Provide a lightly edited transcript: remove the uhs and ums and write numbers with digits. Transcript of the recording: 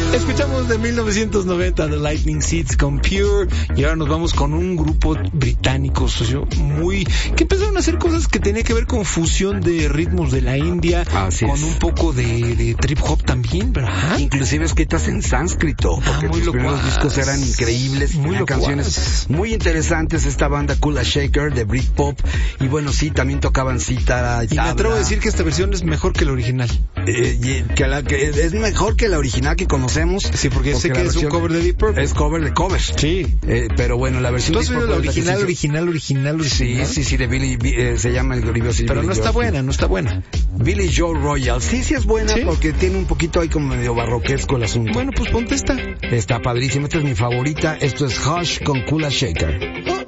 Escuchamos de 1990 The Lightning Seeds con Pure, y ahora nos vamos con un grupo británico socio que empezaron a hacer cosas que tenían que ver con fusión de ritmos de la India, con un poco de trip hop también, ¿verdad? Inclusive escritas en sánscrito, porque los primeros discos eran increíbles, tenían canciones muy interesantes. Esta banda Kula Shaker de Britpop, y bueno, sí, también tocaban cítara y tabla. Me atrevo a decir que esta versión es mejor que la original. Que es mejor que la original que conocemos. Sí, porque sé que es un cover de Deep Purple. Es cover de covers. Sí. Pero bueno, la versión de Deep Purple es la original. Sí, de Billy, se llama el Glorioso. Pero no está buena. Billy Joel Royal. Sí es buena, ¿sí? Porque tiene un poquito ahí como medio barroquesco el asunto. Bueno, pues ponte esta. Está padrísimo, esta es mi favorita. Esto es Hush con Kula Shaker.